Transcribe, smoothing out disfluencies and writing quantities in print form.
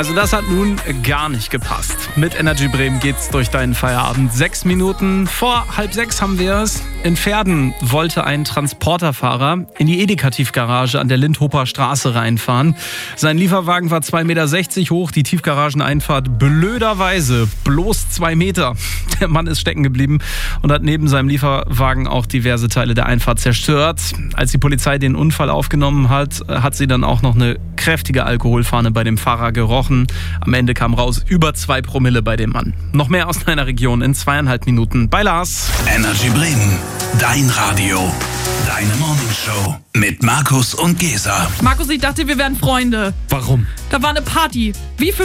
Also das hat nun gar nicht gepasst. Mit Energy Bremen geht's durch deinen Feierabend. 6 Minuten vor 5:30 haben wir es. In Verden wollte ein Transporterfahrer in die Edeka-Tiefgarage an der Lindhofer Straße reinfahren. Sein Lieferwagen war 2,60 Meter hoch, die Tiefgarageneinfahrt blöderweise bloß 2 Meter. Der Mann ist stecken geblieben und hat neben seinem Lieferwagen auch diverse Teile der Einfahrt zerstört. Als die Polizei den Unfall aufgenommen hat, hat sie dann auch noch eine kräftige Alkoholfahne bei dem Fahrer gerochen. Am Ende kam raus, über 2 Promille bei dem Mann. Noch mehr aus deiner Region in 2,5 Minuten bei Lars. Energy Bremen, dein Radio, deine Morningshow mit Markus und Gesa. Markus, ich dachte, wir wären Freunde. Warum? Da war eine Party. Wie für